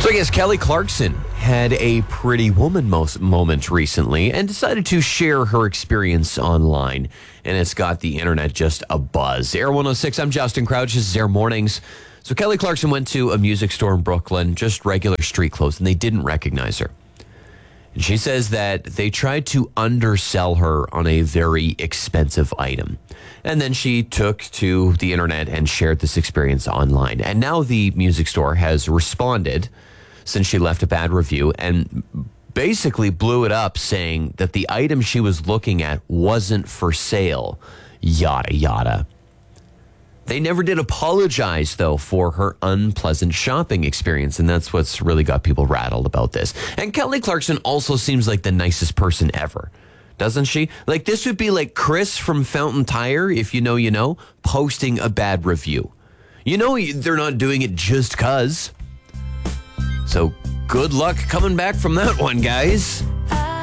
So I guess Kelly Clarkson had a pretty woman moment recently and decided to share her experience online. And it's got the internet just abuzz. Air 106, I'm Justin Crouch. This is Air Mornings. So Kelly Clarkson went to a music store in Brooklyn, just regular street clothes, and they didn't recognize her. And she says that they tried to undersell her on a very expensive item. And then she took to the internet and shared this experience online. And now the music store has responded since she left a bad review and basically blew it up, saying that the item she was looking at wasn't for sale, yada, yada. They never did apologize, though, for her unpleasant shopping experience, and that's what's really got people rattled about this. And Kelly Clarkson also seems like the nicest person ever, doesn't she? Like, this would be like Chris from Fountain Tire, if you know, posting a bad review. You know they're not doing it just 'cause. So good luck coming back from that one, guys.